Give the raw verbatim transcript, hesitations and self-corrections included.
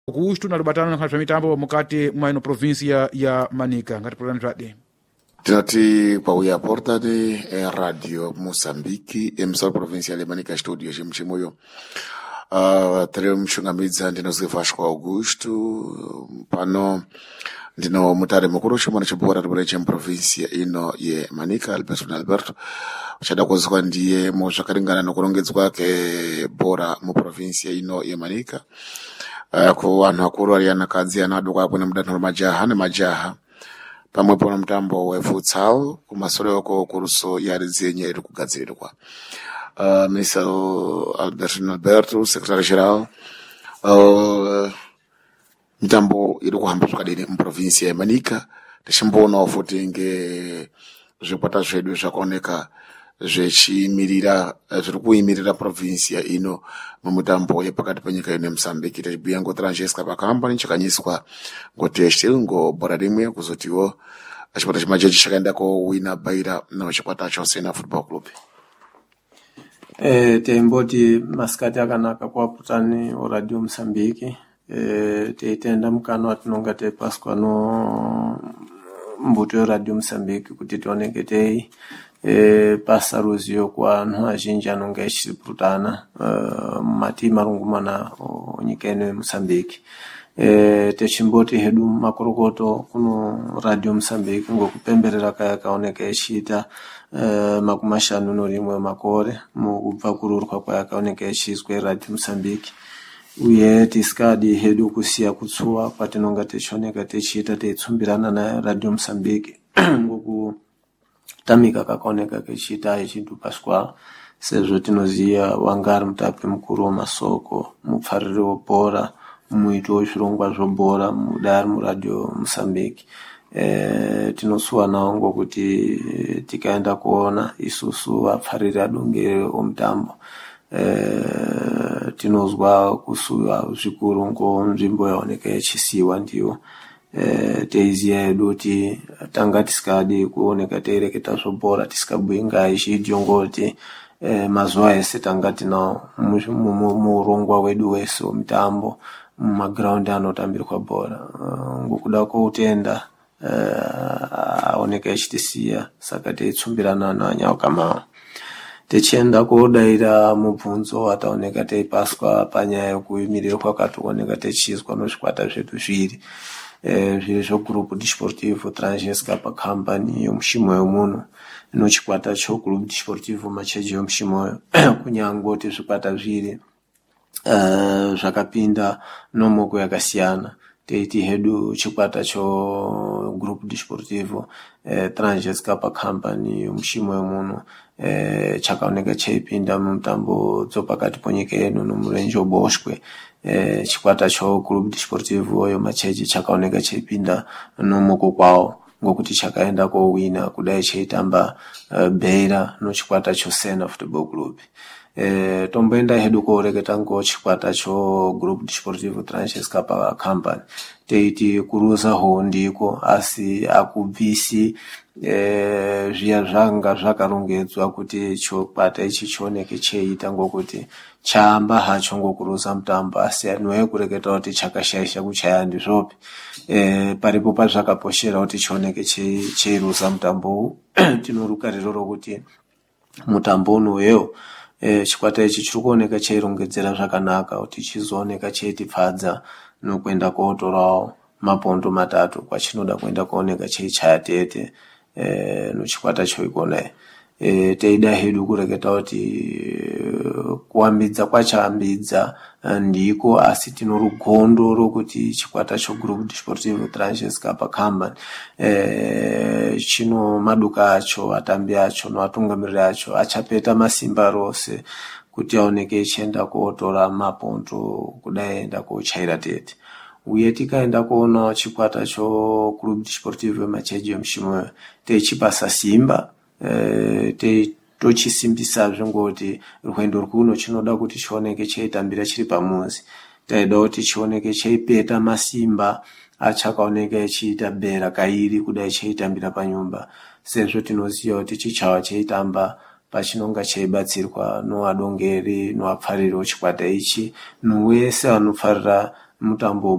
Augusto na lubatana na mitambo mukati mwa ino provincia ya Manica ngati programa twadi tinati kwa uya porta de eh, Radio Mosambiki emissora provincial ya Manica studio chimchimoyo uh, tere mshungamidza ndinozivashwa Augusto pano ndino mutare mukuru chimwana chibora tibore chemprovincia ino ye Manica Alberto Alberto chada kozwa ndiye mo zvakaringana nokurongedzwa ke bora mu provincia ino ye Manica. Uh, ku vanhu vakuru vari anakadzi anaduka kuna mudanho majaha nemajaha pamwepo na mutambo wefutsal kumasoro yoko kuruso yari dzenye iri kugadzirirwa. Uh, Mister Alberto Alberto, Secretary General, uh, mitambo iri kuhamba zvakadini muprovinsia ya Manica tichimboona futi nge zvikwata zvedu zvakaoneka zvechimirira zviri kuimirira provincia ino mumutambo yepakati penyika ino Mozambique taibhuya ngoTrangesca pakambani chakanyiswa ngoteshtil ngobhora rimwe kuzotiwo chikwata chemajeji chakaenda kowina baira nochikwata chosena Football Club. Eh, temboti maskati akanaka kuwaputani Radio Mozambique eh, teitenda mukano watinonga teipaswa no mbuto ya Radio Mozambique kuti tioneke tei e pasa ruziyo kwa anhu azhinji anonga echipurutana uh, mati marungumana nyika ino ya Mozambique. E techimboti hedu makorokoto kuno Radio Mozambique ngokupemberera kaya kaoneka echita uh, makumashanu norimwe makore mukubva kururwa kwaya kaoneka echizwe Radio Mozambique. Uye tiskadi hedu kusiya kutsuwa patinonga techoneka techita teitsumbirana na Radio Mozambique ngoku tamika kakaoneka kechita echintu Pascual sezvo tinoziya wangari mutapi mukuru wamasoko mupfariri webhora muito wezvirongwa zvebhora mudari muRadio Mozambique. E, tinosuwa nawo ngokuti tikaenda kuona isusu vapfariri adongere omutambo e, tinozwa kusuwa zvikuru ngonzvimbo yaoneka yechisiwa ndiwo. Eh, teiziya edu kuti tanga tisikadi kuoneka teireketa zvobhora tisikabhuyi ngai chidyo ngoti eh, mazuva ese tanga tinawo murongwa wedu wese womutambo mumagraundi anotambirwa bhora uh, ngokuda kwoutenda uh, aoneka echitisiya saka teitsumbirana nanyawo kamawo techienda kodaira mubvunzo ataoneka teipaswa panyaya yekuimirirwa katooneka techizwa nozvikwata zvedu zviri eh zviri zvo Grupo Desportivo Trangesca pakambani yomushimo yomunhu nochikwata cho Grupo Desportivo Macheji yomushimo kunyangoti zvikwata zviri eh zvakapinda nomoko yakasiyana teiti hedu chikwata cho Grupo Desportivo eh, Trangesca pakambani yomushimo yomunhu eh chakaoneka cheipinda mumutambo dzopakati ponyika yedu nomurenje oboshwe. Eh, chikwata cho Grupo Desportivo yo Macheji chakaoneka cheipinda nomoko kwawo ngokuti chakaenda kowina kudai cheitamba uh, Beira no chikwata cho Sena Football Club. Eh, tomboenda hedu koreketa ngo chikwata cho Grupo Desportivo Trangesca pa company teiti kuruza ho ndiko asi akubvisi eh zviya zvanga zvakarongedzwa kuti chokwata ichi chioneke cheita ngokuti chamba hacho ngokuruza mutambo asi anoye kureketa kuti chakashaisha kuchaya ndizvopi eh paripo pazvakaposhera kuti chioneke cheiruza mutambo tinorukariro rokuti mutambo unoyo eh chikwata ichi chiri kuoneka cheirongedzera zvakanaka kuti chizooneka cheitipfadza nokuenda kotorawo mapondo matatu kwachinoda kuenda kuoneka cheichaya tete eh nochikwata choikona eh teida hedu kureketa kuti kuambidza kwachaambidza ndiko asi tinorugondo rokuti chikwata cho Grupo Desportivo Trangesca pakamba eh chino maduka acho atambi acho noatungamiriri acho achapeta masimba rose kuti aoneke chienda kotora mapondo kudaenda kochaira tete. Uye tikaenda kuona chikwata cho Grupo Desportivo Macheji yomushimo techipasa simba eh te tochisimbisa zvingoti rwendo rwuno chinoda kuti chioneke cheitambira chiri pamuzi taida kuti chioneke cheipeta masimba achakaoneka echiita bhera kairi kudai cheitambira panyumba sezvo tinoziva kuti chichawa cheitamba pachinonga cheibatsirwa noadongeri noapfariri chikwata ichi nowese anopfarira mutambo